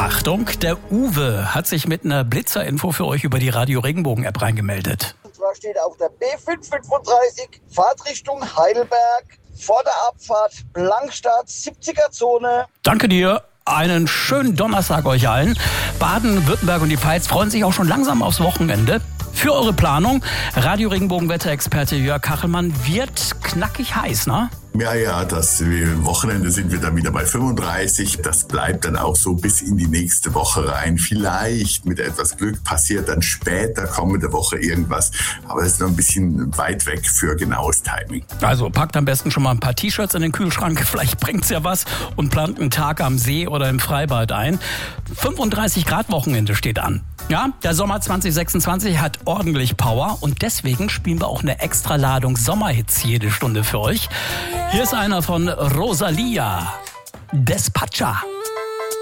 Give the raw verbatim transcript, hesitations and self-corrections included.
Achtung, der Uwe hat sich mit einer Blitzerinfo für euch über die Radio Regenbogen-App reingemeldet. Und zwar steht auf der B fünf fünfunddreißig, Fahrtrichtung Heidelberg, vor der Abfahrt Blankstadt, siebziger Zone. Danke dir. Einen schönen Donnerstag euch allen. Baden, Württemberg und die Pfalz freuen sich auch schon langsam aufs Wochenende. Für eure Planung, Radio Regenbogen Wetterexperte Jörg Kachelmann, wird knackig heiß, ne? Ja, ja, das Wochenende sind wir dann wieder bei fünfunddreißig. Das bleibt dann auch so bis in die nächste Woche rein. Vielleicht mit etwas Glück passiert dann später kommende Woche irgendwas. Aber es ist noch ein bisschen weit weg für genaues Timing. Also packt am besten schon mal ein paar T-Shirts in den Kühlschrank. Vielleicht bringt's ja was und plant einen Tag am See oder im Freibad ein. fünfunddreißig Grad Wochenende steht an. Ja, der Sommer zwanzig sechsundzwanzig hat ordentlich Power und deswegen spielen wir auch eine extra Ladung Sommerhits jede Stunde für euch. Hier ist einer von Rosalia, Despacha.